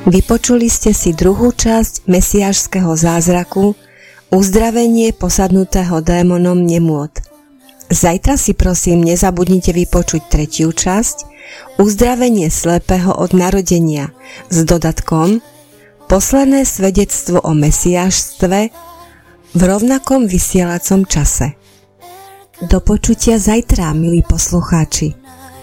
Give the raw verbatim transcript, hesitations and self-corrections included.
Vypočuli ste si druhú časť mesiášskeho zázraku Uzdravenie posadnutého démonom nemôd. Zajtra si prosím nezabudnite vypočuť tretiu časť Uzdravenie slepého od narodenia s dodatkom Posledné svedectvo o mesiášstve v rovnakom vysielacom čase. Do počutia zajtra, milí poslucháči.